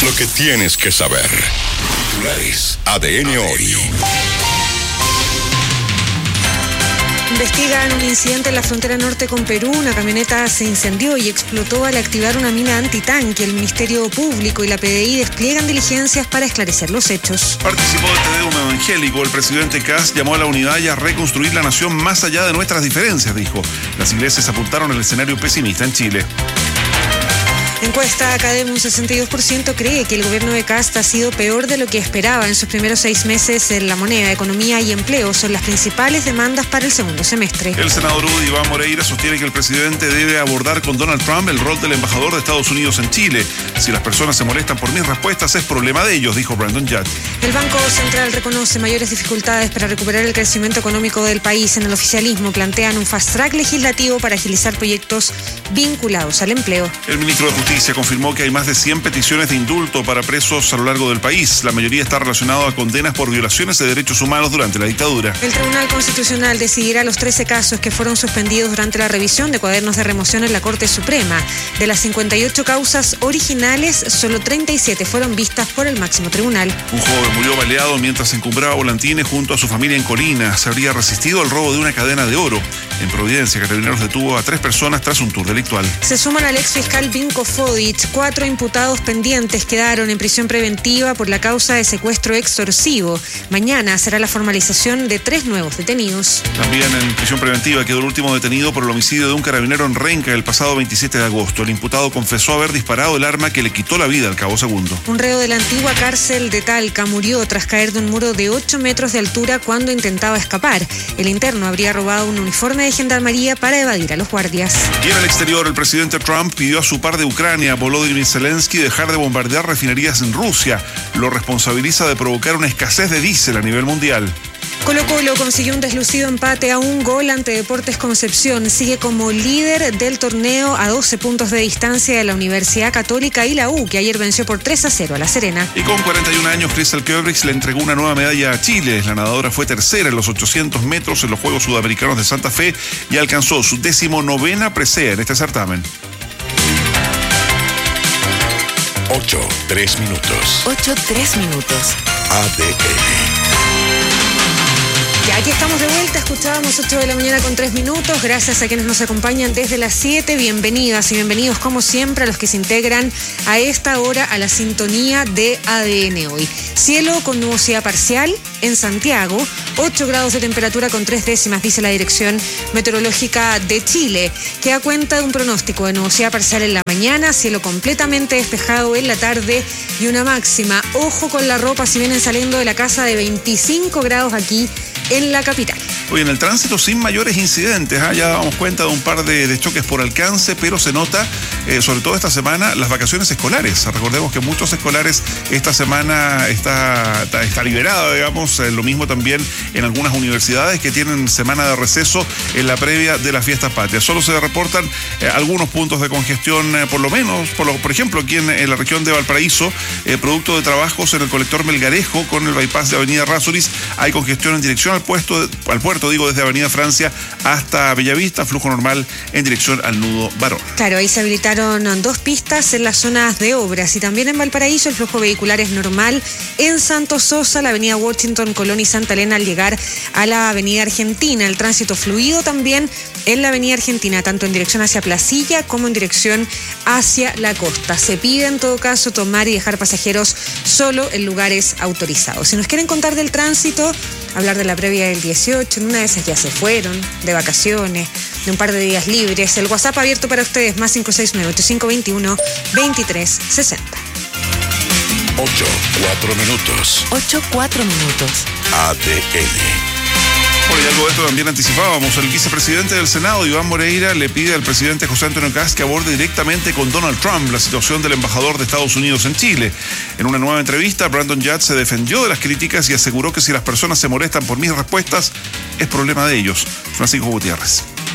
lo que tienes que saber. Titulares ADN hoy. Investigan un incidente en la frontera norte con Perú. Una camioneta se incendió y explotó al activar una mina antitanque. El Ministerio Público y la PDI despliegan diligencias para esclarecer los hechos. Participó del Te Deum evangélico. El presidente Kast llamó a la unidad y a reconstruir la nación más allá de nuestras diferencias, dijo. Las iglesias apuntaron al escenario pesimista en Chile. Encuesta Academia, un 62% cree que el gobierno de Kast ha sido peor de lo que esperaba en sus primeros 6 meses. En la moneda, economía y empleo son las principales demandas para el segundo semestre. El senador Iván Moreira sostiene que el presidente debe abordar con Donald Trump el rol del embajador de Estados Unidos en Chile. Si las personas se molestan por mis respuestas, es problema de ellos, dijo Brandon Judd. El Banco Central reconoce mayores dificultades para recuperar el crecimiento económico del país. En el oficialismo plantean un fast track legislativo para agilizar proyectos vinculados al empleo. El ministro de Justicia confirmó que hay más de 100 peticiones de indulto para presos a lo largo del país. La mayoría está relacionada a condenas por violaciones de derechos humanos durante la dictadura. El Tribunal Constitucional decidirá los 13 casos que fueron suspendidos durante la revisión de cuadernos de remoción en la Corte Suprema. De las 58 causas originales, solo 37 fueron vistas por el máximo tribunal. Un joven murió baleado mientras encumbraba volantines junto a su familia en Colina. Se habría resistido al robo de una cadena de oro. En Providencia, Carabineros detuvo a 3 personas tras un tour delictual. Se suman al exfiscal Vinko Fodic. 4 imputados pendientes quedaron en prisión preventiva por la causa de secuestro extorsivo. Mañana será la formalización de 3 nuevos detenidos. También en prisión preventiva quedó el último detenido por el homicidio de un carabinero en Renca el pasado 27 de agosto. El imputado confesó haber disparado el arma que le quitó la vida al cabo segundo. Un reo de la antigua cárcel de Talca murió tras caer de un muro de 8 metros de altura cuando intentaba escapar. El interno habría robado un uniforme de gendarmería para evadir a los guardias. Y en el exterior, el presidente Trump pidió a su par de Ucrania, Volodymyr Zelensky, dejar de bombardear refinerías en Rusia. Lo responsabiliza de provocar una escasez de diésel a nivel mundial. Colo-Colo consiguió un deslucido empate a 1 gol ante Deportes Concepción. Sigue como líder del torneo a 12 puntos de distancia de la Universidad Católica y la U, que ayer venció por 3-0 a La Serena. Y con 41 años, Crystal Kevrich le entregó una nueva medalla a Chile. La nadadora fue tercera en los 800 metros en los Juegos Sudamericanos de Santa Fe y alcanzó su 19ª presea en este certamen. 8:03 minutos. 8:03 minutos. ADN. Ya, aquí estamos de vuelta, escuchábamos 8 de la mañana con 3 minutos, gracias a quienes nos acompañan desde las 7, bienvenidas y bienvenidos como siempre a los que se integran a esta hora a la sintonía de ADN hoy. Cielo con nubosidad parcial en Santiago, 8 grados de temperatura con 3 décimas, dice la Dirección Meteorológica de Chile, que da cuenta de un pronóstico de nubosidad parcial en la mañana, cielo completamente despejado en la tarde y una máxima, ojo con la ropa si vienen saliendo de la casa, de 25 grados aquí en la capital. Hoy en el tránsito sin mayores incidentes, ya damos cuenta de un par de choques por alcance, pero se nota, sobre todo esta semana, las vacaciones escolares. Recordemos que muchos escolares esta semana está liberado, digamos, lo mismo también en algunas universidades que tienen semana de receso en la previa de las fiestas patrias. Solo se reportan algunos puntos de congestión, por lo menos, por ejemplo, aquí en la región de Valparaíso, producto de trabajos en el colector Melgarejo con el bypass de Avenida Errázuriz, hay congestión en dirección al puerto, desde Avenida Francia hasta Bellavista, flujo normal en dirección al nudo Barón. Claro, ahí se habilitaron 2 pistas en las zonas de obras y también en Valparaíso el flujo vehicular es normal en Santo Sosa, la Avenida Washington, Colón y Santa Elena al llegar a la Avenida Argentina. El tránsito fluido también en la Avenida Argentina, tanto en dirección hacia Placilla como en dirección hacia la costa. Se pide en todo caso tomar y dejar pasajeros solo en lugares autorizados. Si nos quieren contar del tránsito, hablar de la previa del 18, en una de esas ya se fueron, de vacaciones, de un par de días libres. El WhatsApp abierto para ustedes, más 569-8521-2360. 8:04 minutos. 8:04 minutos. ADN. Bueno, y algo de esto también anticipábamos. El vicepresidente del Senado, Iván Moreira, le pide al presidente José Antonio Kast que aborde directamente con Donald Trump la situación del embajador de Estados Unidos en Chile. En una nueva entrevista, Brandon Judd se defendió de las críticas y aseguró que si las personas se molestan por mis respuestas, es problema de ellos. Francisco Gutiérrez.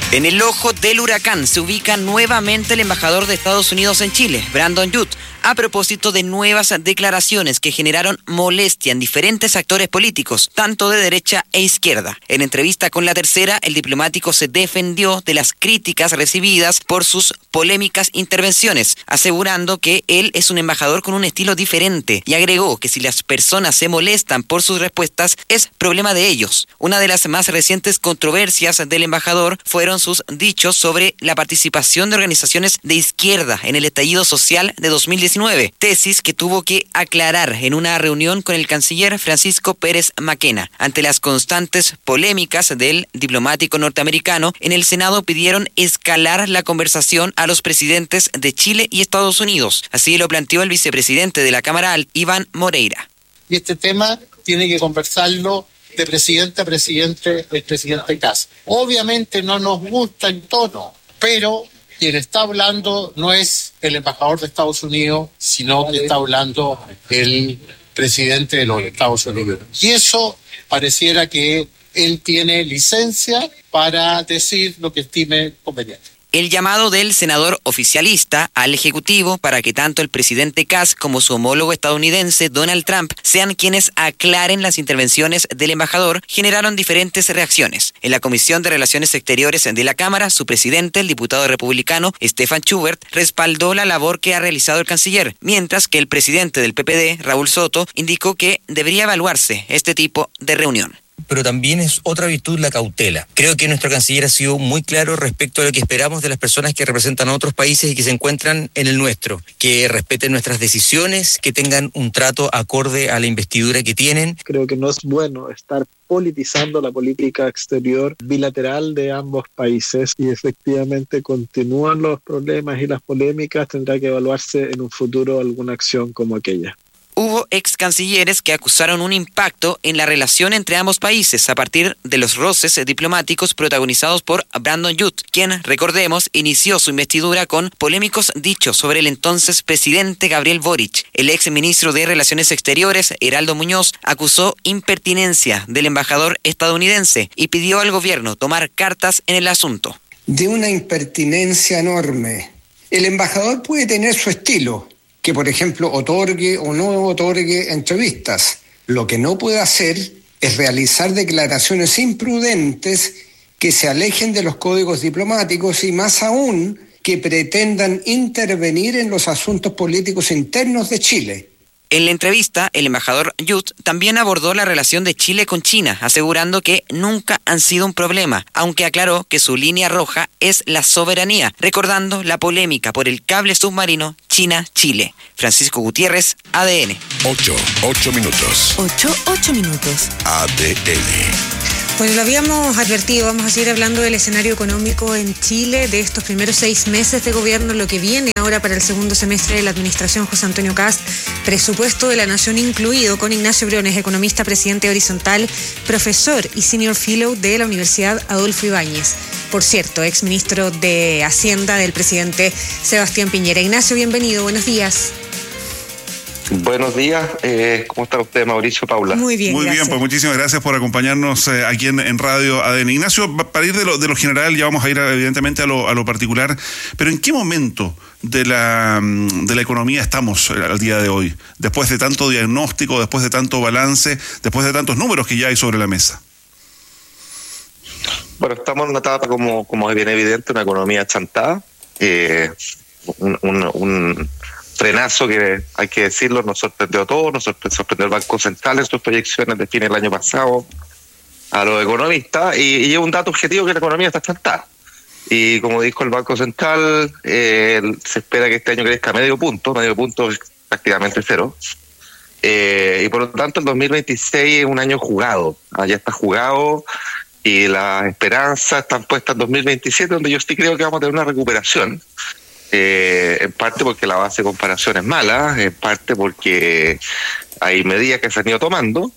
En el ojo del huracán se ubica nuevamente el embajador de Estados Unidos en Chile, Brandon Youth, a propósito de nuevas declaraciones que generaron molestia en diferentes actores políticos, tanto de derecha e izquierda. En entrevista con La Tercera, el diplomático se defendió de las críticas recibidas por sus polémicas intervenciones, asegurando que él es un embajador con un estilo diferente, y agregó que si las personas se molestan por sus respuestas, es problema de ellos. Una de las más recientes controversias del embajador fueron sus dichos sobre la participación de organizaciones de izquierda en el estallido social de 2019, tesis que tuvo que aclarar en una reunión con el canciller Francisco Pérez Maquena. Ante las constantes polémicas del diplomático norteamericano, en el Senado pidieron escalar la conversación a los presidentes de Chile y Estados Unidos. Así lo planteó el vicepresidente de la Cámara Alta, Iván Moreira. Y este tema tiene que conversarlo de presidente a presidente, el presidente Kast. Obviamente no nos gusta el tono, pero quien está hablando no es el embajador de Estados Unidos, sino que está hablando el presidente de los Estados Unidos. Y eso pareciera que él tiene licencia para decir lo que estime conveniente. El llamado del senador oficialista al Ejecutivo para que tanto el presidente Kast como su homólogo estadounidense Donald Trump sean quienes aclaren las intervenciones del embajador generaron diferentes reacciones. En la Comisión de Relaciones Exteriores de la Cámara, su presidente, el diputado republicano Stefan Schubert, respaldó la labor que ha realizado el canciller, mientras que el presidente del PPD, Raúl Soto, indicó que debería evaluarse este tipo de reunión. Pero también es otra virtud la cautela. Creo que nuestro canciller ha sido muy claro respecto a lo que esperamos de las personas que representan a otros países y que se encuentran en el nuestro, que respeten nuestras decisiones, que tengan un trato acorde a la investidura que tienen. Creo que no es bueno estar politizando la política exterior bilateral de ambos países y efectivamente continúan los problemas y las polémicas, tendrá que evaluarse en un futuro alguna acción como aquella. Hubo ex cancilleres que acusaron un impacto en la relación entre ambos países a partir de los roces diplomáticos protagonizados por Brandon Youth, quien, recordemos, inició su investidura con polémicos dichos sobre el entonces presidente Gabriel Boric. El ex ministro de Relaciones Exteriores, Heraldo Muñoz, acusó impertinencia del embajador estadounidense y pidió al gobierno tomar cartas en el asunto. De una impertinencia enorme. El embajador puede tener su estilo, que por ejemplo otorgue o no otorgue entrevistas. Lo que no puede hacer es realizar declaraciones imprudentes que se alejen de los códigos diplomáticos y más aún que pretendan intervenir en los asuntos políticos internos de Chile. En la entrevista, el embajador Youth también abordó la relación de Chile con China, asegurando que nunca han sido un problema, aunque aclaró que su línea roja es la soberanía, recordando la polémica por el cable submarino China-Chile. Francisco Gutiérrez, ADN. 8 minutos. 8 minutos. ADN. Pues lo habíamos advertido, vamos a seguir hablando del escenario económico en Chile, de estos primeros 6 meses de gobierno, lo que viene ahora para el segundo semestre de la administración José Antonio Kast, presupuesto de la Nación incluido, con Ignacio Briones, economista, presidente horizontal, profesor y senior fellow de la Universidad Adolfo Ibáñez. Por cierto, ex ministro de Hacienda del presidente Sebastián Piñera. Ignacio, bienvenido, buenos días. Buenos días, ¿cómo está usted, Mauricio, Paula? Muy bien, Muy bien, pues muchísimas gracias por acompañarnos aquí en Radio ADN. Ignacio, para ir de lo general, ya vamos a ir evidentemente a lo particular, pero ¿en qué momento de la economía estamos al día de hoy? Después de tanto diagnóstico, después de tanto balance, después de tantos números que ya hay sobre la mesa. Bueno, estamos en una etapa, como es bien evidente, una economía chantada, un frenazo que, hay que decirlo, nos sorprendió a todos, nos sorprendió el Banco Central en sus proyecciones de fin del año pasado a los economistas, y es un dato objetivo que la economía está chantada. Y como dijo el Banco Central, se espera que este año crezca medio punto es prácticamente cero. Y por lo tanto el 2026 es un año jugado, ya está jugado, y las esperanzas están puestas en 2027, donde yo sí creo que vamos a tener una recuperación. En parte porque la base de comparación es mala, en parte porque hay medidas que se han ido tomando,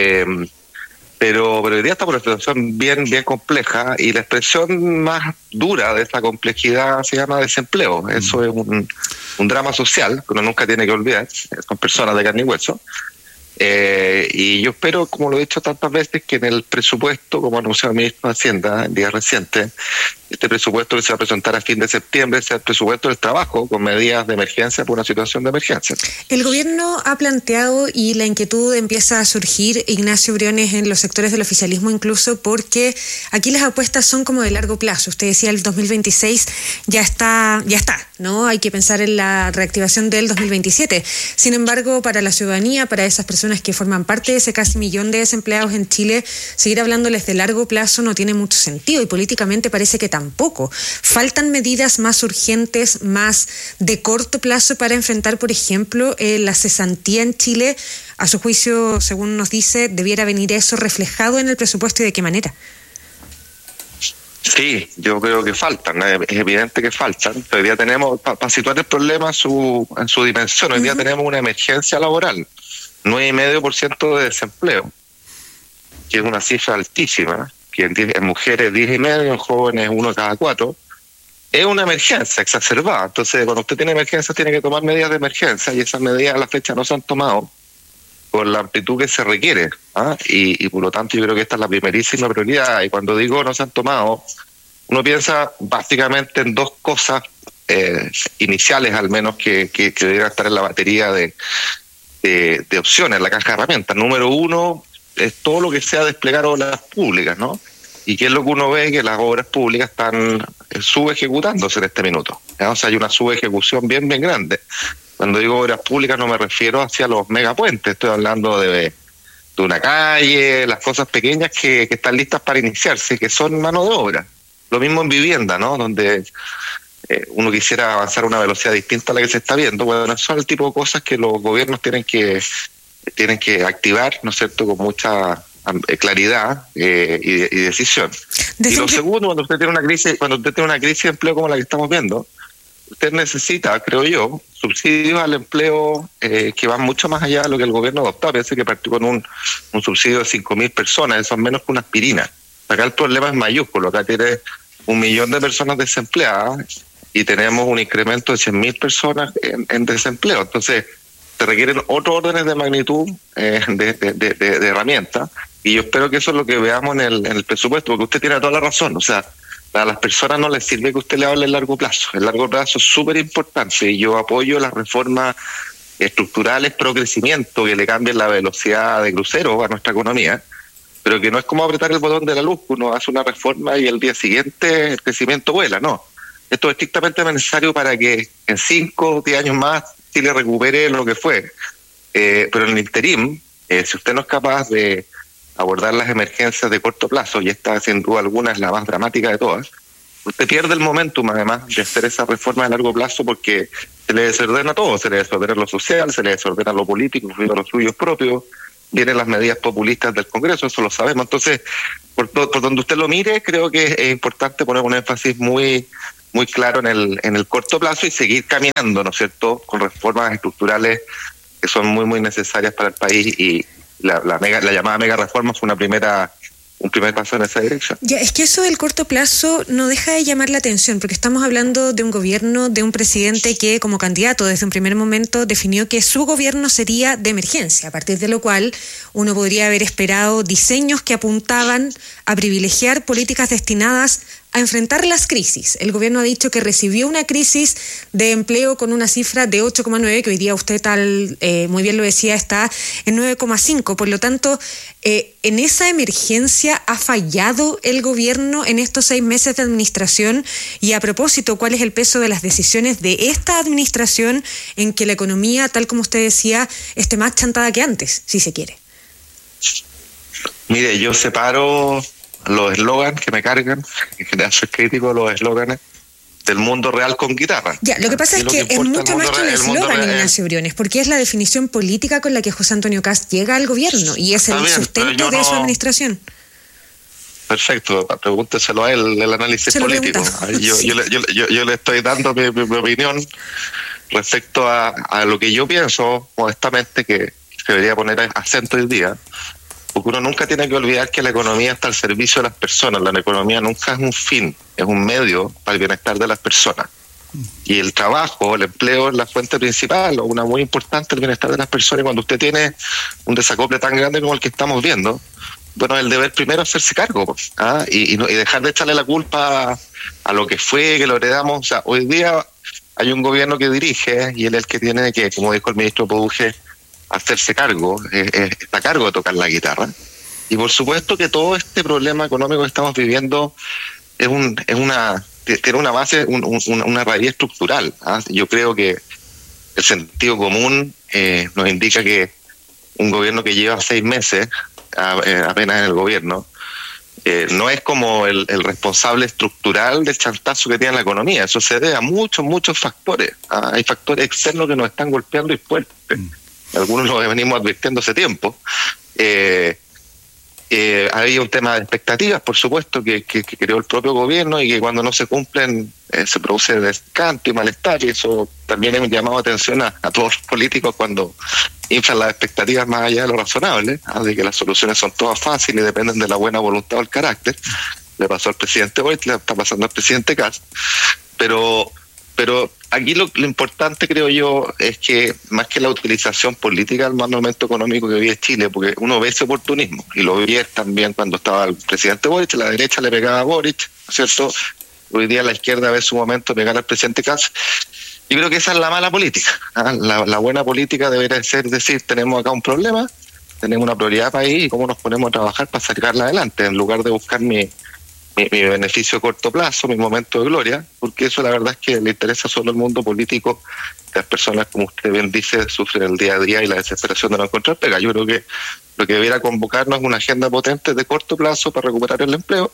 pero hoy día está por una situación bien compleja, y la expresión más dura de esta complejidad se llama desempleo. Eso es un drama social que uno nunca tiene que olvidar, son personas de carne y hueso, Y yo espero, como lo he dicho tantas veces, que en el presupuesto, como anunció el ministro de Hacienda en días recientes, este presupuesto que se va a presentar a fin de septiembre sea el presupuesto del trabajo con medidas de emergencia por una situación de emergencia. El gobierno ha planteado, y la inquietud empieza a surgir, Ignacio Briones, en los sectores del oficialismo incluso, porque aquí las apuestas son como de largo plazo. Usted decía el 2026 ya está, ¿no? Hay que pensar en la reactivación del 2027. Sin embargo, para la ciudadanía, para esas personas que forman parte de ese casi 1 millón de desempleados en Chile, seguir hablándoles de largo plazo no tiene mucho sentido, y políticamente parece que tampoco. Faltan medidas más urgentes, más de corto plazo para enfrentar, por ejemplo, la cesantía en Chile. A su juicio, según nos dice, debiera venir eso reflejado en el presupuesto, y de qué manera. Sí, yo creo que faltan, es evidente que faltan. Hoy día tenemos, para situar el problema en su dimensión, hoy día tenemos una emergencia laboral, 9,5% de desempleo, que es una cifra altísima, que en mujeres 10,5%, en jóvenes 1 cada 4. Es una emergencia exacerbada. Entonces, cuando usted tiene emergencia, tiene que tomar medidas de emergencia, y esas medidas a la fecha no se han tomado con la amplitud que se requiere. Y por lo tanto, yo creo que esta es la primerísima prioridad. Y cuando digo no se han tomado, uno piensa básicamente en 2 cosas iniciales, al menos, que deberían estar en la batería de opciones, la caja de herramientas. Número 1 es todo lo que sea desplegar obras públicas, ¿no? Y qué es lo que uno ve, que las obras públicas están subejecutándose en este minuto. O sea, hay una subejecución bien grande. Cuando digo obras públicas no me refiero hacia los megapuentes, estoy hablando de una calle, las cosas pequeñas que están listas para iniciarse, que son mano de obra. Lo mismo en vivienda, ¿no? Donde uno quisiera avanzar a una velocidad distinta a la que se está viendo. Bueno, son el tipo de cosas que los gobiernos tienen que activar, ¿no es cierto?, con mucha claridad y decisión. Y lo segundo, cuando usted tiene una crisis de empleo como la que estamos viendo, usted necesita, creo yo, subsidios al empleo que van mucho más allá de lo que el gobierno adoptó. Parece que partió con un subsidio de 5.000 personas, eso es menos que una aspirina. Acá el problema es mayúsculo, acá tiene 1 millón de personas desempleadas y tenemos un incremento de 100.000 personas en desempleo. Entonces, se requieren otros órdenes de magnitud de herramientas, y yo espero que eso es lo que veamos en el presupuesto, porque usted tiene toda la razón. O sea, a las personas no les sirve que usted le hable a largo plazo. El largo plazo es súper importante, y yo apoyo las reformas estructurales pro crecimiento que le cambien la velocidad de crucero a nuestra economía, pero que no es como apretar el botón de la luz, uno hace una reforma y el día siguiente el crecimiento vuela, no. Esto es estrictamente necesario para que en 5 o 10 años más Chile recupere lo que fue. Pero en el interim, si usted no es capaz de abordar las emergencias de corto plazo, y esta sin duda alguna es la más dramática de todas, usted pierde el momentum además de hacer esa reforma de largo plazo, porque se le desordena todo, se le desordena lo social, se le desordena lo político, los suyos propios, vienen las medidas populistas del Congreso, eso lo sabemos. Entonces, por donde usted lo mire, creo que es importante poner un énfasis muy claro en el corto plazo y seguir caminando, ¿no es cierto?, con reformas estructurales que son muy necesarias para el país, y la llamada mega reforma fue un primer paso en esa dirección. Ya, es que eso del corto plazo no deja de llamar la atención, porque estamos hablando de un gobierno, de un presidente que como candidato desde un primer momento definió que su gobierno sería de emergencia, a partir de lo cual uno podría haber esperado diseños que apuntaban a privilegiar políticas destinadas a enfrentar las crisis. El gobierno ha dicho que recibió una crisis de empleo con una cifra de 8,9, que hoy día usted muy bien lo decía, está en 9,5. Por lo tanto, en esa emergencia ha fallado el gobierno en estos 6 meses de administración. Y a propósito, ¿cuál es el peso de las decisiones de esta administración en que la economía, tal como usted decía, esté más chantada que antes, si se quiere? Mire, yo separo los eslogans que me cargan, en general soy crítico de los eslóganes, del mundo real con guitarra. Ya, lo que pasa es que es mucho más que un eslogan, Ignacio Briones, porque es la definición política con la que José Antonio Kast llega al gobierno, y es el sustento de su administración. Perfecto, pregúnteselo a él, el análisis político. Yo le estoy dando mi opinión respecto a lo que yo pienso, modestamente, que se debería poner acento hoy día. Porque uno nunca tiene que olvidar que la economía está al servicio de las personas. La economía nunca es un fin, es un medio para el bienestar de las personas. Y el trabajo, el empleo es la fuente principal o una muy importante del bienestar de las personas. Y cuando usted tiene un desacople tan grande como el que estamos viendo, bueno, el deber primero es hacerse cargo, y dejar de echarle la culpa a lo que fue, que lo heredamos. O sea, hoy día hay un gobierno que dirige y él es el que tiene que, como dijo el ministro Produje, hacerse cargo, está a cargo de tocar la guitarra. Y por supuesto que todo este problema económico que estamos viviendo tiene una base, una raíz estructural. Yo creo que el sentido común nos indica que un gobierno que lleva 6 meses apenas en el gobierno no es como el responsable estructural del chantazo que tiene la economía. Eso se debe a muchos factores. Hay factores externos que nos están golpeando y fuerte. Algunos los venimos advirtiendo hace tiempo. Hay un tema de expectativas, por supuesto, que creó el propio gobierno y que cuando no se cumplen se produce descanto y malestar, y eso también es un llamado de atención a todos los políticos cuando inflan las expectativas más allá de lo razonable, de que las soluciones son todas fáciles y dependen de la buena voluntad o el carácter. Le pasó al presidente Boric, le está pasando al presidente Kast, pero aquí lo importante, creo yo, es que más que la utilización política del mal momento económico que vive Chile, porque uno ve ese oportunismo, y lo vi también cuando estaba el presidente Boric, la derecha le pegaba a Boric, ¿no es cierto? Hoy día la izquierda ve su momento de pegar al presidente Kast. Yo creo que esa es la mala política. La buena política debería ser decir, tenemos acá un problema, tenemos una prioridad país y cómo nos ponemos a trabajar para sacarla adelante, en lugar de buscar mi beneficio a corto plazo, mi momento de gloria, porque eso la verdad es que le interesa solo al mundo político. Las personas, como usted bien dice, sufren el día a día y la desesperación de no encontrar pega. Yo creo que lo que debiera convocarnos es una agenda potente de corto plazo para recuperar el empleo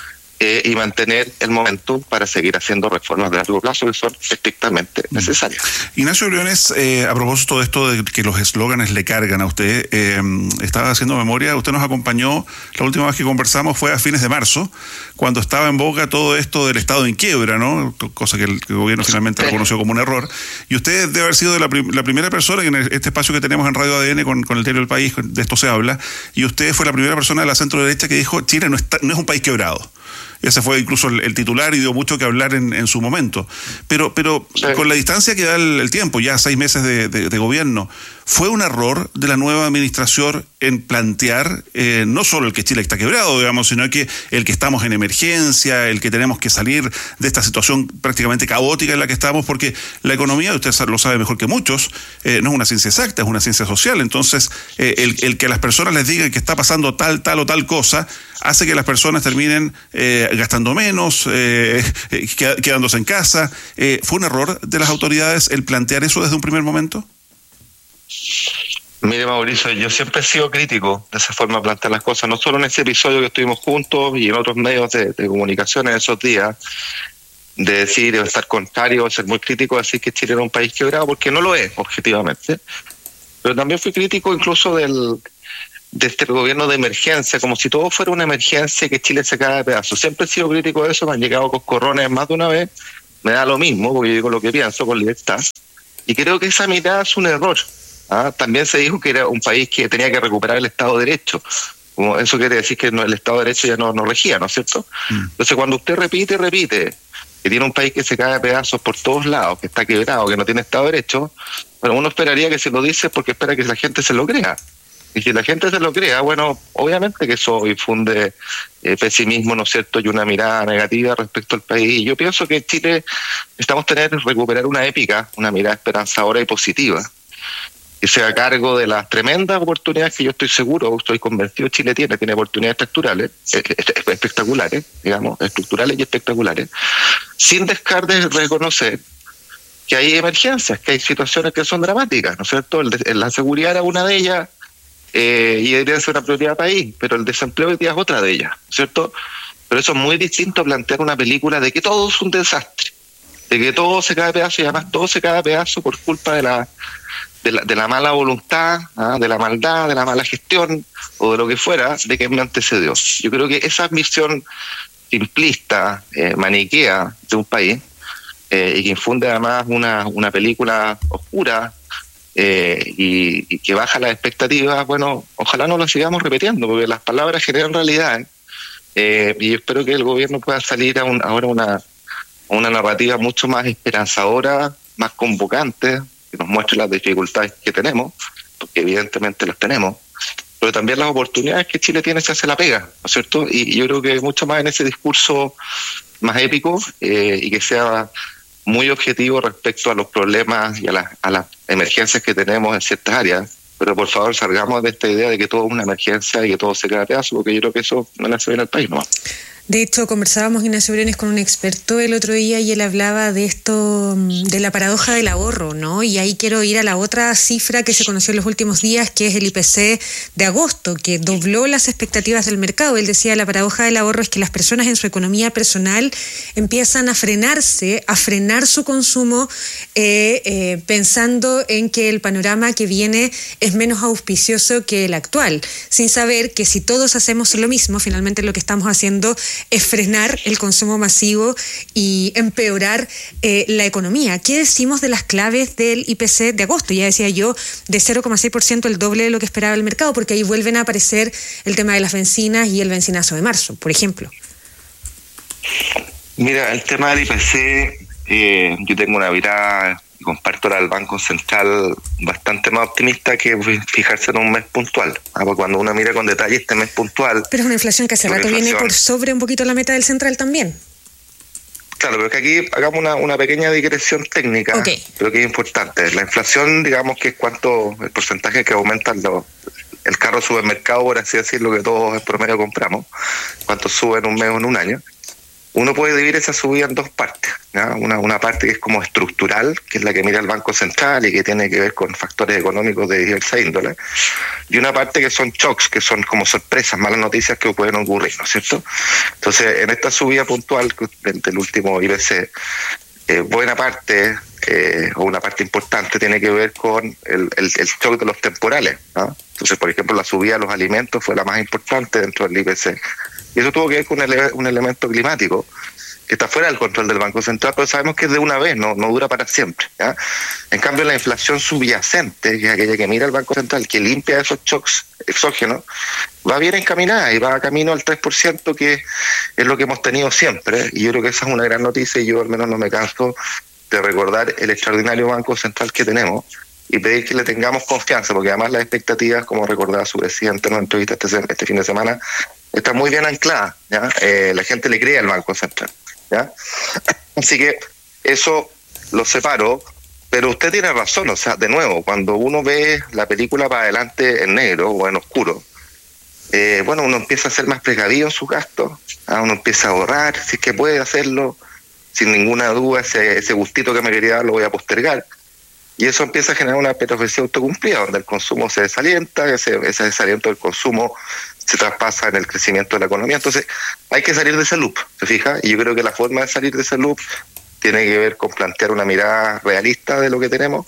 y mantener el momento para seguir haciendo reformas de largo plazo que son estrictamente necesarias. Ignacio Briones, a propósito de esto de que los eslóganes le cargan a usted, estaba haciendo memoria, usted nos acompañó, la última vez que conversamos fue a fines de marzo, cuando estaba en boga todo esto del Estado en quiebra, ¿no? Cosa que el gobierno finalmente reconoció como un error, y usted debe haber sido la primera persona en este espacio que tenemos en Radio ADN con el diario del País, de esto se habla, y usted fue la primera persona de la centro derecha que dijo, Chile no es un país quebrado. Ese fue incluso el titular y dio mucho que hablar en su momento. Pero sí, con la distancia que da el tiempo, ya 6 meses de gobierno, ¿fue un error de la nueva administración en plantear no solo el que Chile está quebrado, digamos, sino que el que estamos en emergencia, el que tenemos que salir de esta situación prácticamente caótica en la que estamos? Porque la economía, usted lo sabe mejor que muchos, no es una ciencia exacta, es una ciencia social. Entonces, el que a las personas les digan que está pasando tal o tal cosa, hace que las personas terminen gastando menos, quedándose en casa. ¿Fue un error de las autoridades el plantear eso desde un primer momento? Mire, Mauricio, yo siempre he sido crítico de esa forma de plantear las cosas, no solo en ese episodio que estuvimos juntos y en otros medios de comunicación en esos días, de decir, de estar contrario, de ser muy crítico, de decir que Chile era un país quebrado, porque no lo es, objetivamente. Pero también fui crítico incluso de este gobierno de emergencia, como si todo fuera una emergencia y que Chile se cae de pedazos. Siempre he sido crítico de eso, me han llegado coscorrones más de una vez, me da lo mismo, porque yo digo lo que pienso con libertad, y creo que esa mirada es un error. También se dijo que era un país que tenía que recuperar el Estado de Derecho. Como eso quiere decir que el Estado de Derecho ya no regía, ¿no es cierto? Entonces, cuando usted repite que tiene un país que se cae de pedazos por todos lados, que está quebrado, que no tiene Estado de Derecho, bueno, uno esperaría que se lo dice porque espera que la gente se lo crea. Y si la gente se lo crea, bueno, obviamente que eso infunde pesimismo, ¿no es cierto?, y una mirada negativa respecto al país. Y yo pienso que en Chile necesitamos recuperar una épica, una mirada esperanzadora y positiva, que se haga cargo de las tremendas oportunidades que yo estoy seguro, estoy convencido Chile tiene oportunidades espectaculares, digamos, estructurales y espectaculares, sin dejar de reconocer que hay emergencias, que hay situaciones que son dramáticas, ¿no es cierto? La seguridad era una de ellas, y debería ser una prioridad país, pero el desempleo hoy día es otra de ellas, ¿no es cierto? Pero eso es muy distinto a plantear una película de que todo es un desastre, de que todo se cae de pedazo, y además todo se cae de pedazo por culpa de la mala voluntad, de la maldad, de la mala gestión o de lo que fuera de que me antecedió. Yo creo que esa visión simplista, maniquea de un país, y que infunde además una película oscura, y que baja las expectativas, bueno, ojalá no lo sigamos repitiendo, porque las palabras generan realidad, y yo espero que el gobierno pueda salir ahora una narrativa mucho más esperanzadora, más convocante, que nos muestre las dificultades que tenemos, porque evidentemente las tenemos, pero también las oportunidades que Chile tiene si hace la pega, ¿no es cierto? Y yo creo que mucho más en ese discurso más épico y que sea muy objetivo respecto a los problemas y a las emergencias que tenemos en ciertas áreas. Pero por favor salgamos de esta idea de que todo es una emergencia y que todo se queda a pedazo, porque yo creo que eso no le hace bien al país, ¿no? De hecho, conversábamos, Ignacio Briones, con un experto el otro día y él hablaba de esto, de la paradoja del ahorro, ¿no? Y ahí quiero ir a la otra cifra que se conoció en los últimos días, que es el IPC de agosto, que dobló las expectativas del mercado. Él decía, la paradoja del ahorro es que las personas en su economía personal empiezan a frenarse, a frenar su consumo, pensando en que el panorama que viene es menos auspicioso que el actual, sin saber que si todos hacemos lo mismo, finalmente lo que estamos haciendo es frenar el consumo masivo y empeorar la economía. ¿Qué decimos de las claves del IPC de agosto? Ya decía yo, de 0,6%, el doble de lo que esperaba el mercado, porque ahí vuelven a aparecer el tema de las bencinas y el bencinazo de marzo, por ejemplo. Mira, el tema del IPC, yo tengo una mirada, y comparto la del Banco Central, bastante más optimista que fijarse en un mes puntual. Porque cuando uno mira con detalle este mes puntual... Pero es una inflación que hace rato viene por sobre un poquito la meta del Central también. Claro, pero es que aquí hagamos una pequeña digresión técnica, okay, pero que es importante. La inflación, digamos que es el porcentaje que aumenta el carro supermercado, por así decirlo, que todos en promedio compramos, cuánto sube en un mes o en un año. Uno puede dividir esa subida en dos partes, ¿no? Una parte que es como estructural, que es la que mira el Banco Central y que tiene que ver con factores económicos de diversa índole, y una parte que son shocks, que son como sorpresas, malas noticias que pueden ocurrir, ¿no es cierto? Entonces, en esta subida puntual del último IPC, buena parte, o una parte importante, tiene que ver con el shock de los temporales, ¿no? Entonces, por ejemplo, la subida de los alimentos fue la más importante dentro del IPC. Y eso tuvo que ver con un elemento climático que está fuera del control del Banco Central, pero sabemos que es de una vez, no dura para siempre, ¿ya? En cambio, la inflación subyacente, que es aquella que mira el Banco Central, que limpia esos shocks exógenos, va bien encaminada y va camino al 3%, que es lo que hemos tenido siempre. Y yo creo que esa es una gran noticia y yo al menos no me canso de recordar el extraordinario Banco Central que tenemos y pedir que le tengamos confianza, porque además las expectativas, como recordaba su presidente en una entrevista este fin de semana, está muy bien anclada, ¿ya? La gente le cree al Banco Central, ¿ya? Así que eso lo separo, pero usted tiene razón, o sea, de nuevo, cuando uno ve la película para adelante en negro o en oscuro, uno empieza a ser más precavido en sus gastos, ¿ya? Uno empieza a ahorrar, si es que puede hacerlo, sin ninguna duda, ese gustito que me quería dar lo voy a postergar. Y eso empieza a generar una profecía autocumplida, donde el consumo se desalienta, ese desaliento del consumo se traspasa en el crecimiento de la economía. Entonces, hay que salir de ese loop, ¿se fija? Y yo creo que la forma de salir de ese loop tiene que ver con plantear una mirada realista de lo que tenemos,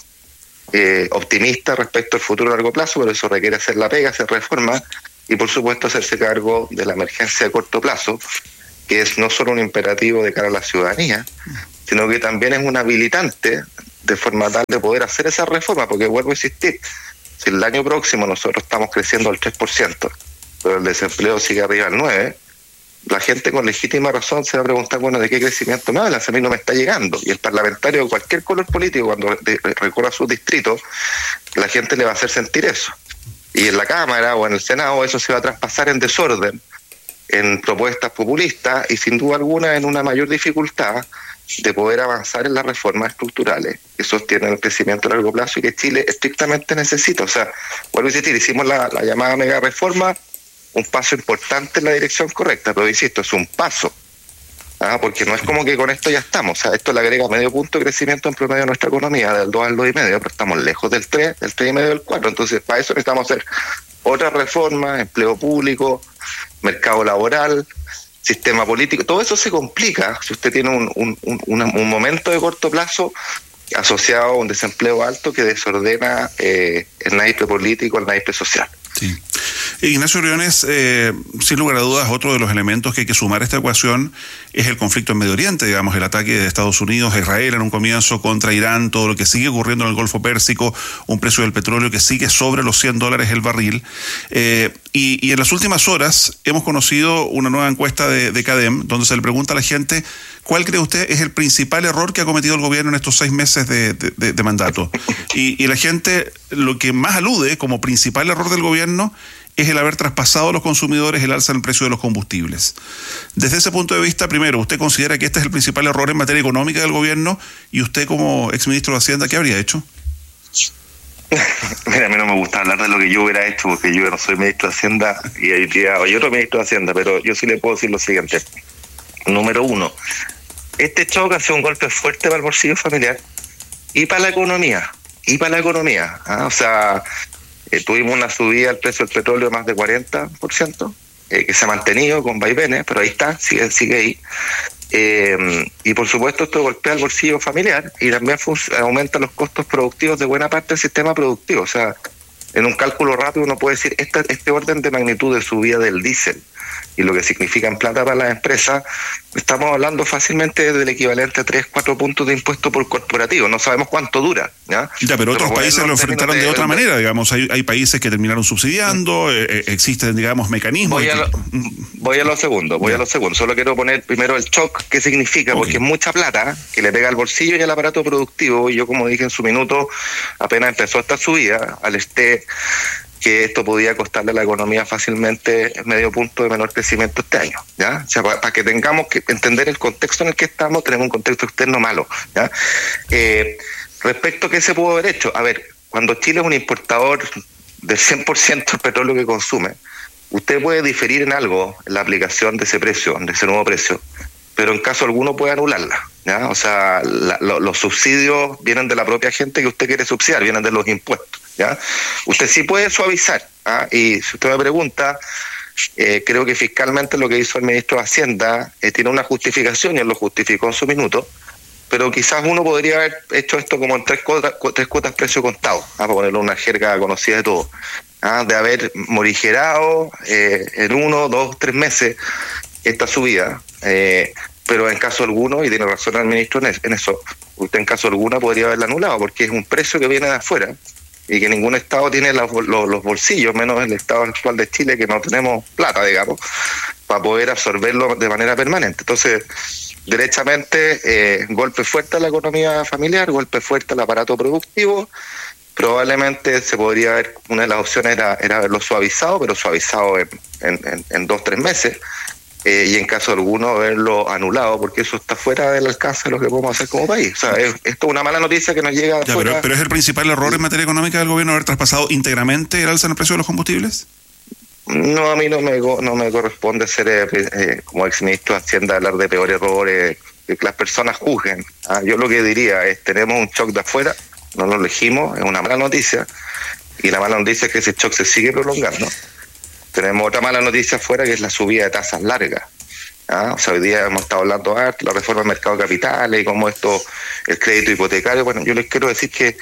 optimista respecto al futuro a largo plazo, pero eso requiere hacer la pega, hacer reformas y, por supuesto, hacerse cargo de la emergencia de corto plazo, que es no solo un imperativo de cara a la ciudadanía, sino que también es un habilitante de forma tal de poder hacer esa reforma, porque vuelvo a insistir, si el año próximo nosotros estamos creciendo al 3%, pero el desempleo sigue arriba al 9%, la gente con legítima razón se va a preguntar, ¿de qué crecimiento me hablas? A mí no me está llegando. Y el parlamentario de cualquier color político, cuando recorra sus distritos, la gente le va a hacer sentir eso. Y en la Cámara o en el Senado eso se va a traspasar en desorden, en propuestas populistas y sin duda alguna en una mayor dificultad de poder avanzar en las reformas estructurales que sostienen el crecimiento a largo plazo y que Chile estrictamente necesita. O sea, vuelvo a insistir, hicimos la llamada mega reforma, un paso importante en la dirección correcta, pero insisto, es un paso, porque no es como que con esto ya estamos. O sea, esto le agrega medio punto de crecimiento en promedio a nuestra economía, del 2 al 2,5, pero estamos lejos del 3, del 3,5, del 4. Entonces, para eso necesitamos hacer otras reformas, empleo público, mercado laboral, sistema político. Todo eso se complica si usted tiene un momento de corto plazo asociado a un desempleo alto que desordena el naipe político, el naipe social. Sí. Ignacio Briones, sin lugar a dudas, otro de los elementos que hay que sumar a esta ecuación es el conflicto en Medio Oriente, digamos, el ataque de Estados Unidos a Israel en un comienzo contra Irán, todo lo que sigue ocurriendo en el Golfo Pérsico, un precio del petróleo que sigue sobre los $100 el barril. Y en las últimas horas hemos conocido una nueva encuesta de CADEM, donde se le pregunta a la gente ¿cuál cree usted es el principal error que ha cometido el gobierno en estos 6 meses de mandato? Y la gente lo que más alude como principal error del gobierno es el haber traspasado a los consumidores el alza en el precio de los combustibles. Desde ese punto de vista, primero, ¿usted considera que este es el principal error en materia económica del gobierno? Y usted, como exministro de Hacienda, ¿qué habría hecho? Mira, a mí no me gusta hablar de lo que yo hubiera hecho, porque yo no soy ministro de Hacienda y hay otro ministro de Hacienda, pero yo sí le puedo decir lo siguiente. Número 1, este choque ha sido un golpe fuerte para el bolsillo familiar y para la economía. O sea, tuvimos una subida del precio del petróleo de más de 40%, que se ha mantenido con vaivenes, pero ahí está, sigue ahí. Y por supuesto esto golpea el bolsillo familiar y también aumenta los costos productivos de buena parte del sistema productivo. O sea, en un cálculo rápido uno puede decir este orden de magnitud de subida del diésel y lo que significa en plata para las empresas, estamos hablando fácilmente del equivalente a 3-4 puntos de impuesto por corporativo. No sabemos cuánto dura. Ya, pero otros países lo enfrentaron de otra manera, digamos. Hay países que terminaron subsidiando, existen, digamos, mecanismos. Voy a lo segundo. Solo quiero poner primero el shock, qué significa, porque es mucha plata que le pega al bolsillo y al aparato productivo. Y yo, como dije en su minuto, apenas empezó esta subida, alerté que esto podía costarle a la economía fácilmente medio punto de menor crecimiento este año, ¿ya? O sea, para que tengamos que entender el contexto en el que estamos, tenemos un contexto externo malo, ¿ya? Respecto a qué se pudo haber hecho, a ver, cuando Chile es un importador del 100% del petróleo que consume, usted puede diferir en algo en la aplicación de ese precio, de ese nuevo precio, pero en caso alguno puede anularla, ¿ya? O sea, los subsidios vienen de la propia gente que usted quiere subsidiar, vienen de los impuestos, ¿ya? Usted sí puede suavizar, ¿ah? Y si usted me pregunta, creo que fiscalmente lo que hizo el ministro de Hacienda tiene una justificación y él lo justificó en su minuto, pero quizás uno podría haber hecho esto como en tres cuotas precio contado, para ponerlo en una jerga conocida de todo, de haber morigerado en 1, 2, 3 meses esta subida, pero en caso alguno, y tiene razón el ministro en eso, usted en caso alguno podría haberla anulado, porque es un precio que viene de afuera y que ningún Estado tiene los bolsillos, menos el Estado actual de Chile, que no tenemos plata, digamos, para poder absorberlo de manera permanente. Entonces, derechamente, golpe fuerte a la economía familiar, golpe fuerte al aparato productivo. Probablemente se podría haber, una de las opciones era haberlo suavizado, pero suavizado en 2-3 meses, y en caso alguno haberlo anulado, porque eso está fuera del alcance de lo que podemos hacer como país. O sea, esto es una mala noticia que nos llega ya, pero es el principal error en materia económica del gobierno haber traspasado íntegramente el alza en el precio de los combustibles. No, a mí no me corresponde ser como exministro de Hacienda hablar de peores errores que las personas juzguen. Yo lo que diría es, tenemos un shock de afuera, no lo elegimos, es una mala noticia, y la mala noticia es que ese shock se sigue prolongando. Tenemos otra mala noticia afuera, que es la subida de tasas largas. O sea, hoy día hemos estado hablando de la reforma del mercado de capitales y cómo el crédito hipotecario. Bueno, yo les quiero decir que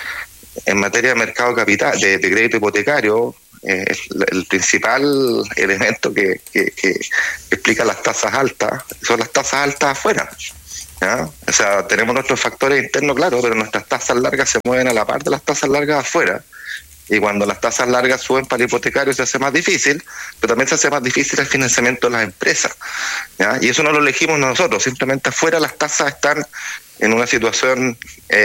en materia de mercado capital, de crédito hipotecario, el principal elemento que explica las tasas altas son las tasas altas afuera, ¿ya? O sea, tenemos nuestros factores internos, claro, pero nuestras tasas largas se mueven a la par de las tasas largas afuera, y cuando las tasas largas suben para el hipotecario se hace más difícil, pero también se hace más difícil el financiamiento de las empresas, ¿ya? Y eso no lo elegimos nosotros, simplemente afuera las tasas están en una situación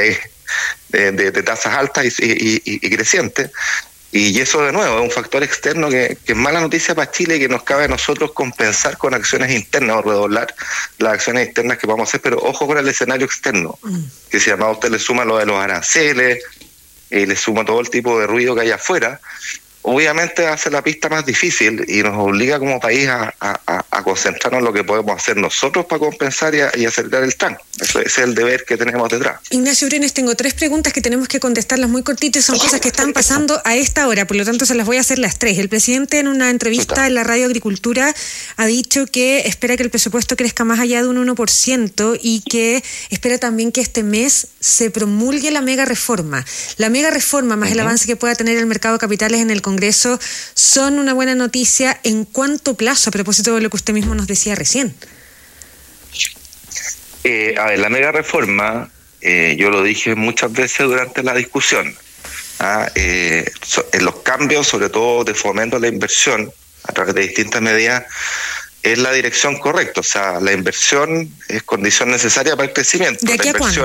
de tasas altas y crecientes. Y eso, de nuevo, es un factor externo que es mala noticia para Chile y que nos cabe a nosotros compensar con acciones internas o redoblar las acciones internas que vamos a hacer, pero ojo con el escenario externo, que si además usted le suma lo de los aranceles y le suma todo el tipo de ruido que hay afuera, obviamente hace la pista más difícil y nos obliga como país a concentrarnos en lo que podemos hacer nosotros para compensar y acelerar el TAN. Ese es el deber que tenemos detrás. Ignacio Brenes, tengo 3 preguntas que tenemos que contestarlas muy cortitas, son cosas que están pasando a esta hora, por lo tanto se las voy a hacer las 3. El presidente, en una entrevista en la Radio Agricultura, ha dicho que espera que el presupuesto crezca más allá de un 1% y que espera también que este mes se promulgue la mega reforma. La mega reforma más el avance que pueda tener el mercado de capitales en el Congreso son una buena noticia. ¿En cuánto plazo, a propósito de lo que usted mismo nos decía recién? A ver, la mega reforma, yo lo dije muchas veces durante la discusión, en los cambios, sobre todo de fomento a la inversión, a través de distintas medidas, es la dirección correcta. O sea, la inversión es condición necesaria para el crecimiento. ¿De aquí a cuándo?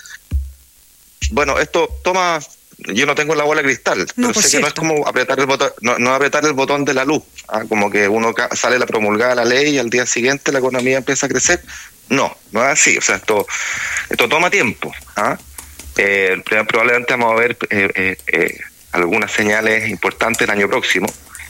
Bueno, esto toma... Yo no tengo la bola de cristal, pero sé que no es como apretar el botón, no apretar el botón de la luz, como que uno sale la promulgada la ley y al día siguiente la economía empieza a crecer. No es así. O sea, esto toma tiempo. Probablemente vamos a ver algunas señales importantes el año próximo,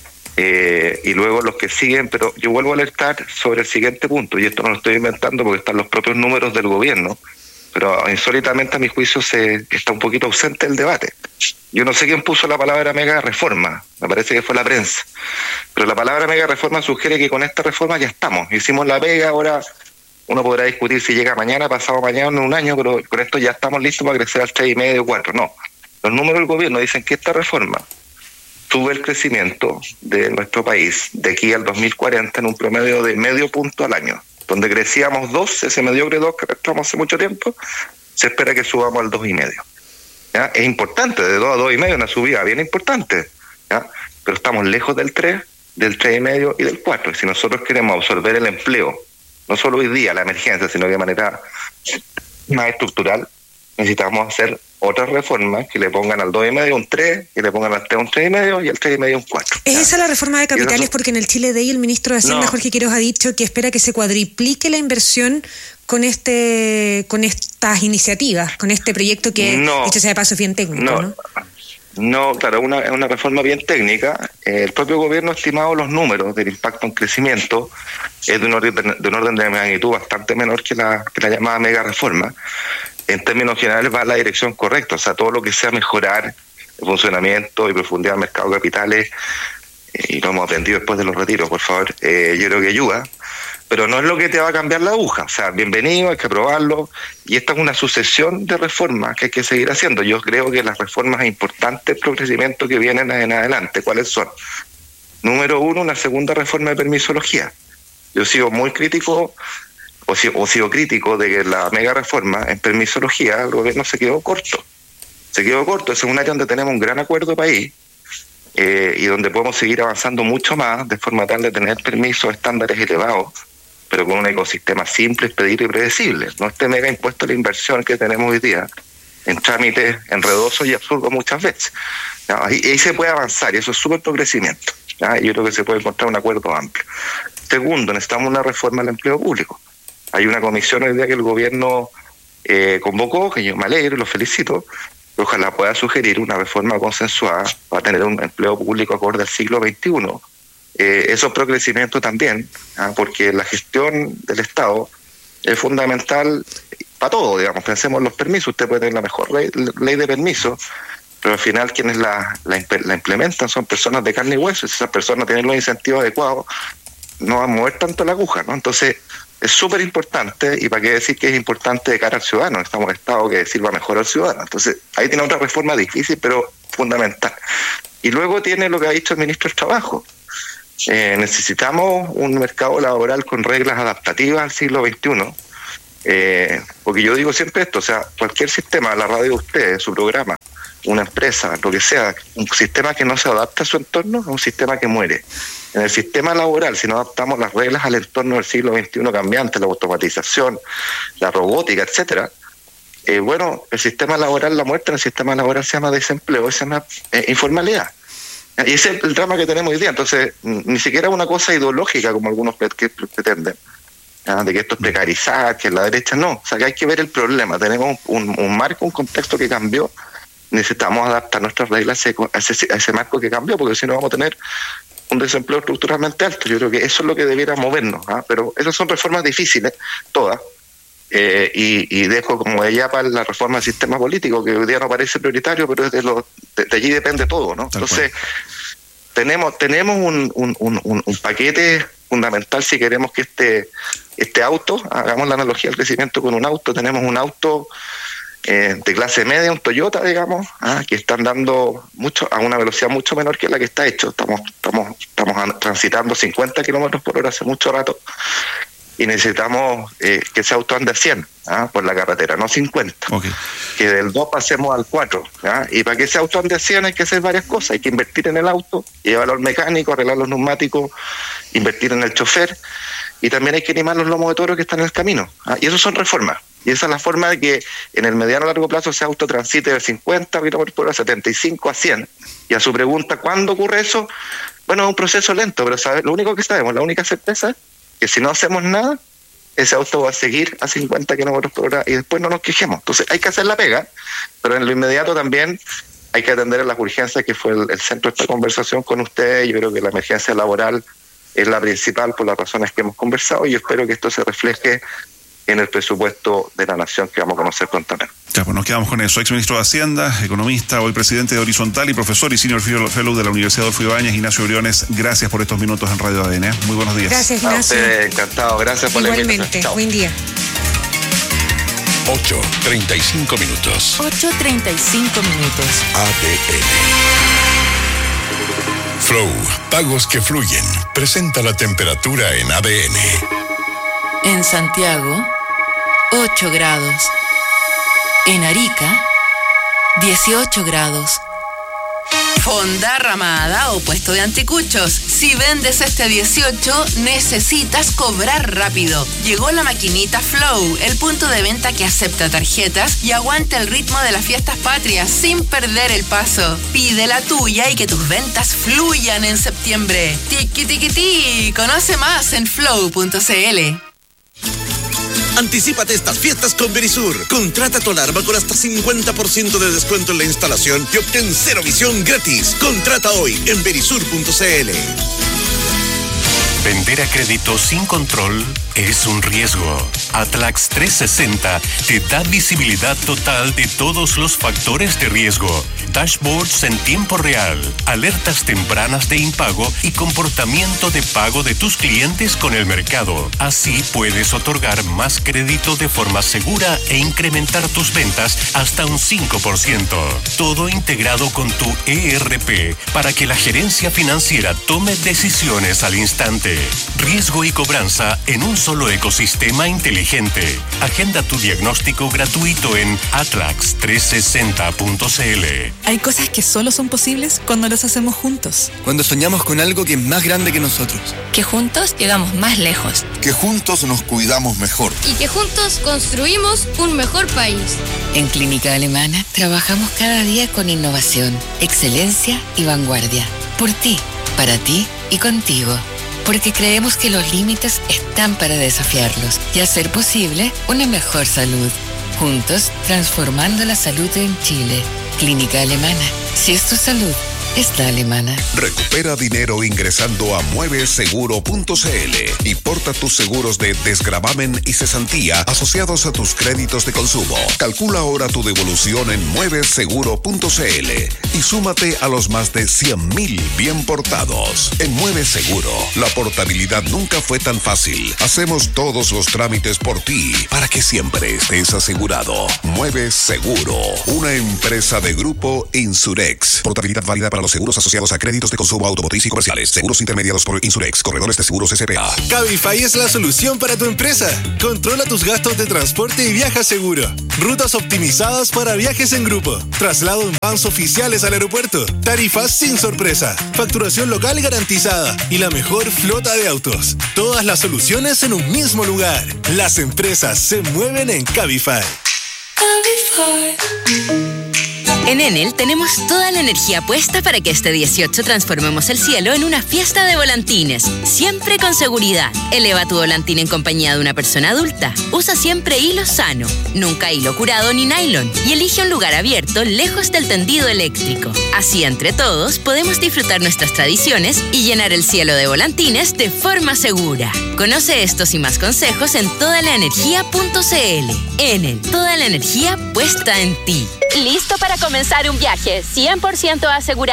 y luego los que siguen, pero yo vuelvo a alertar sobre el siguiente punto, y esto no lo estoy inventando porque están los propios números del gobierno, pero insólitamente a mi juicio está un poquito ausente el debate. Yo no sé quién puso la palabra mega reforma, me parece que fue la prensa, pero la palabra mega reforma sugiere que con esta reforma ya estamos, hicimos la pega, ahora uno podrá discutir si llega mañana, pasado mañana, en un año, pero con esto ya estamos listos para crecer al 3,5, 4. No, los números del gobierno dicen que esta reforma sube el crecimiento de nuestro país de aquí al 2040 en un promedio de 0,5 punto al año. Donde crecíamos 2, ese mediocre 2 que estamos hace mucho tiempo, se espera que subamos al 2,5. ¿Ya? Es importante, de 2 a 2,5 una subida bien importante, ¿ya? Pero estamos lejos del 3, del 3,5 y del 4. Y si nosotros queremos absorber el empleo, no solo hoy día, la emergencia, sino de manera más estructural, necesitamos hacer otras reformas que le pongan al 2,5 un 3, que le pongan al 3 un 3,5 y al 3,5 un 4. ¿Es esa la reforma de capitales? Porque en el Chile Day el ministro de Hacienda, Jorge Quiroz, ha dicho que espera que se cuadriplique la inversión con estas iniciativas, con este proyecto que, dicho sea de paso, es bien técnico, ¿no? Claro, es una reforma bien técnica. El propio gobierno ha estimado los números del impacto en crecimiento, es de un orden de magnitud bastante menor que la llamada mega reforma. En términos generales va en la dirección correcta, o sea, todo lo que sea mejorar el funcionamiento y profundidad del mercado de capitales, y lo hemos aprendido después de los retiros, por favor, yo creo que ayuda, pero no es lo que te va a cambiar la aguja. O sea, bienvenido, hay que aprobarlo, y esta es una sucesión de reformas que hay que seguir haciendo. Yo creo que las reformas importantes para el crecimiento que vienen en adelante, ¿cuáles son? Número 1, una segunda reforma de permisología. Yo sigo muy crítico, o sigo crítico de que la mega reforma en permisología el gobierno se quedó corto. Ese es un área donde tenemos un gran acuerdo país, y donde podemos seguir avanzando mucho más de forma tal de tener permisos estándares elevados, pero con un ecosistema simple, expedito y predecible. No este mega impuesto a la inversión que tenemos hoy día en trámites enredosos y absurdos muchas veces. Ahí se puede avanzar y eso es súper por crecimiento. Yo creo que se puede encontrar un acuerdo amplio. Segundo, necesitamos una reforma al empleo público. Hay una comisión hoy día que el gobierno convocó, que yo me alegro y lo felicito, que ojalá pueda sugerir una reforma consensuada para tener un empleo público acorde al siglo XXI. Eso es procrecimiento también, porque la gestión del Estado es fundamental para todo, digamos. Pensemos en los permisos, usted puede tener la mejor ley de permisos, pero al final quienes la implementan son personas de carne y hueso, y si esas personas tienen los incentivos adecuados, no van a mover tanto la aguja, ¿no? Entonces, es súper importante, y para qué decir que es importante de cara al ciudadano, necesitamos un Estado que sirva mejor al ciudadano. Entonces, ahí tiene otra reforma difícil, pero fundamental. Y luego tiene lo que ha dicho el ministro del Trabajo. Necesitamos un mercado laboral con reglas adaptativas al siglo XXI, porque yo digo siempre esto, o sea, cualquier sistema, la radio de ustedes, su programa, una empresa, lo que sea, un sistema que no se adapta a su entorno es un sistema que muere. En el sistema laboral, si no adaptamos las reglas al entorno del siglo XXI cambiante, la automatización, la robótica, etcétera, el sistema laboral, la muerte en el sistema laboral se llama desempleo, se llama informalidad. Y ese es el drama que tenemos hoy día. Entonces, ni siquiera una cosa ideológica como algunos que pretenden, de que esto es precarizar, que la derecha no. O sea, que hay que ver el problema. Tenemos un marco, un contexto que cambió. Necesitamos adaptar nuestras reglas a ese marco que cambió, porque si no vamos a tener un desempleo estructuralmente alto. Yo creo que eso es lo que debiera movernos, pero esas son reformas difíciles, todas, y dejo como de ya para la reforma del sistema político, que hoy día no parece prioritario, pero de allí depende todo, ¿no? Entonces, tenemos un paquete fundamental si queremos que este auto, hagamos la analogía del crecimiento con un auto, tenemos un auto de clase media, un Toyota, digamos, que están dando mucho a una velocidad mucho menor que la que está hecho. Estamos transitando 50 kilómetros por hora hace mucho rato, y necesitamos que ese auto ande a 100 por la carretera, no 50. Okay. Que del 2 pasemos al 4. Y para que ese auto ande a 100 hay que hacer varias cosas. Hay que invertir en el auto, llevarlo al mecánico, arreglar los neumáticos, invertir en el chofer, y también hay que animar los lomos de toro que están en el camino. Y eso son reformas. Y esa es la forma de que en el mediano a largo plazo ese auto transite de 50 km/h a 75 a 100. Y a su pregunta, ¿cuándo ocurre eso? Bueno, es un proceso lento, pero lo único que sabemos, la única certeza es que si no hacemos nada, ese auto va a seguir a 50 km/h y después no nos quejemos. Entonces hay que hacer la pega, pero en lo inmediato también hay que atender a las urgencias, que fue el centro de esta conversación con ustedes. Yo creo que la emergencia laboral es la principal por las razones que hemos conversado, y yo espero que esto se refleje en el presupuesto de la nación que vamos a conocer prontamente. Ya, pues nos quedamos con eso. Ex ministro de Hacienda, economista, hoy presidente de Horizontal y profesor y senior fellow de la Universidad Adolfo Ibáñez, Ignacio Briones, gracias por estos minutos en Radio ADN. Muy buenos días. Gracias, Ignacio. Encantado, gracias por la invitación. Igualmente, buen día. 8:35 minutos. 8:35 minutos. ADN. Flow, pagos que fluyen. Presenta la temperatura en ADN. En Santiago, 8 grados. En Arica, 18 grados. Fonda, ramada o puesto de anticuchos. Si vendes este 18, necesitas cobrar rápido. Llegó la maquinita Flow, el punto de venta que acepta tarjetas y aguanta el ritmo de las fiestas patrias sin perder el paso. Pide la tuya y que tus ventas fluyan en septiembre. Tiki tiki ti. Conoce más en flow.cl. Anticípate estas fiestas con Verisur. Contrata tu alarma con hasta 50% de descuento en la instalación y obtén cero visión gratis. Contrata hoy en verisur.cl. Vender a crédito sin control es un riesgo. Atlax 360 te da visibilidad total de todos los factores de riesgo. Dashboards en tiempo real, alertas tempranas de impago y comportamiento de pago de tus clientes con el mercado. Así puedes otorgar más crédito de forma segura e incrementar tus ventas hasta un 5%. Todo integrado con tu ERP para que la gerencia financiera tome decisiones al instante. Riesgo y cobranza en un solo ecosistema inteligente. Agenda tu diagnóstico gratuito en atlax360.cl. Hay cosas que solo son posibles cuando las hacemos juntos. Cuando soñamos con algo que es más grande que nosotros. Que juntos llegamos más lejos. Que juntos nos cuidamos mejor. Y que juntos construimos un mejor país. En Clínica Alemana trabajamos cada día con innovación, excelencia y vanguardia. Por ti, para ti y contigo. Porque creemos que los límites están para desafiarlos y hacer posible una mejor salud. Juntos, transformando la salud en Chile. Clínica Alemana. Si es tu salud, es la alemana. Recupera dinero ingresando a mueveseguro.cl y porta tus seguros de desgravamen y cesantía asociados a tus créditos de consumo. Calcula ahora tu devolución en mueveseguro.cl y súmate a los más de 100,000 bien portados. En Mueve Seguro, la portabilidad nunca fue tan fácil. Hacemos todos los trámites por ti para que siempre estés asegurado. Mueve Seguro, una empresa de Grupo Insurex. Portabilidad válida para los seguros asociados a créditos de consumo automotriz y comerciales. Seguros intermediados por Insurex, corredores de seguros SPA. Cabify es la solución para tu empresa. Controla tus gastos de transporte y viaja seguro. Rutas optimizadas para viajes en grupo. Traslado en vans oficiales al aeropuerto. Tarifas sin sorpresa. Facturación local garantizada. Y la mejor flota de autos. Todas las soluciones en un mismo lugar. Las empresas se mueven en Cabify. Cabify. En Enel tenemos toda la energía puesta para que este 18 transformemos el cielo en una fiesta de volantines. Siempre con seguridad. Eleva tu volantín en compañía de una persona adulta. Usa siempre hilo sano, nunca hilo curado ni nylon. Y elige un lugar abierto lejos del tendido eléctrico. Así, entre todos, podemos disfrutar nuestras tradiciones y llenar el cielo de volantines de forma segura. Conoce estos y más consejos en todalaenergia.cl. Enel, toda la energía puesta en ti. ¿Listo para comenzar un viaje 100% asegurado